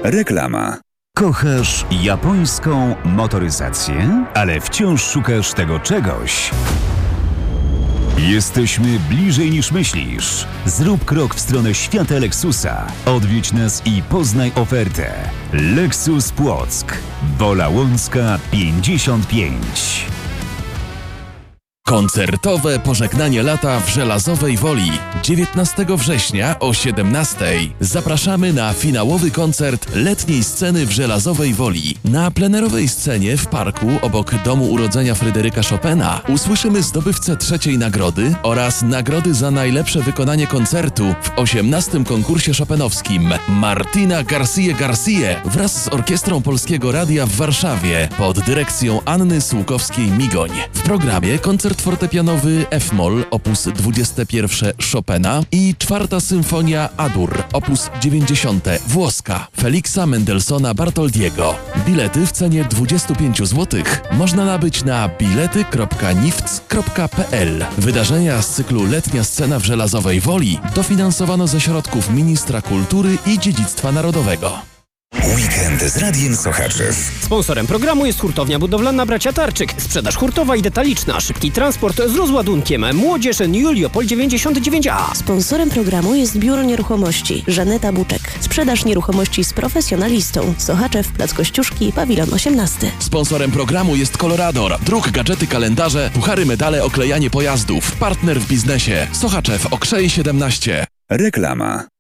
Reklama. Kochasz japońską motoryzację, ale wciąż szukasz tego czegoś? Jesteśmy bliżej niż myślisz. Zrób krok w stronę świata Lexusa. Odwiedź nas i poznaj ofertę. Lexus Płock. Wola Łącka 55. Koncertowe pożegnanie lata w Żelazowej Woli. 19 września o 17:00. Zapraszamy na finałowy koncert letniej sceny w Żelazowej Woli. Na plenerowej scenie w parku obok Domu Urodzenia Fryderyka Chopina usłyszymy zdobywcę 3. nagrody oraz nagrody za najlepsze wykonanie koncertu w 18. konkursie chopinowskim Martina Garcia wraz z Orkiestrą Polskiego Radia w Warszawie pod dyrekcją Anny Słukowskiej-Migoń. W programie koncert fortepianowy F-moll op. 21 Chopina i 4. symfonia A-dur op. 90 włoska Feliksa Mendelssohna Bartoldiego. Bilety w cenie 25 zł można nabyć na bilety.nifc.pl. Wydarzenia z cyklu Letnia Scena w Żelazowej Woli dofinansowano ze środków Ministra Kultury i Dziedzictwa Narodowego. Weekend z Radiem Sochaczew. Sponsorem programu jest hurtownia budowlana Bracia Tarczyk. Sprzedaż hurtowa i detaliczna. Szybki transport z rozładunkiem. Młodzież Juliopol 99A. Sponsorem programu jest Biuro Nieruchomości Żaneta Buczek. Sprzedaż nieruchomości z profesjonalistą. Sochaczew, Plac Kościuszki, Pawilon 18. Sponsorem programu jest Colorador. Druk, gadżety, kalendarze, puchary, medale, oklejanie pojazdów. Partner w biznesie. Sochaczew, Okrzej 17. Reklama.